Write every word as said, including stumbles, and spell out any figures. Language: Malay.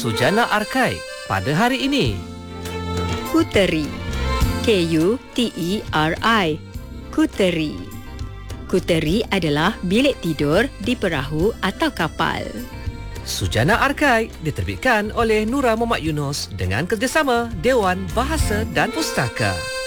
Sujana Arkai pada hari ini. Kuteri. K U T E R I. Kuteri. Kuteri adalah bilik tidur di perahu atau kapal. Sujana Arkai diterbitkan oleh Nura Muhammad Yunus dengan kerjasama Dewan Bahasa dan Pustaka.